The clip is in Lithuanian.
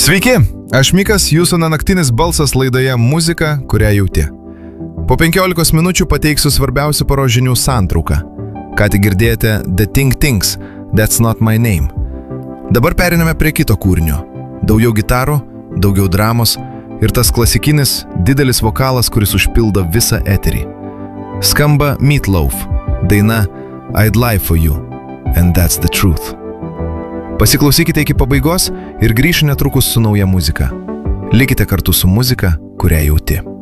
Sveiki, aš Mikas, jūsų naktinis balsas laidoje Muzika, kurią jauti. Po 15 minučių pateiksiu svarbiausių paros žinių santrauką. Ką tik girdėjote The Ting Tings, That's Not My Name. Dabar periname prie kito kūrinio. Daugiau gitarų, daugiau dramos ir tas klasikinis, didelis vokalas, kuris užpildo visą eterį. Skamba Meatloaf, daina I'd Lie For You, and That's The Truth. Pasiklausykite iki pabaigos ir grįšiu netrukus su nauja muzika. Likite kartu su muzika, kurią jauti.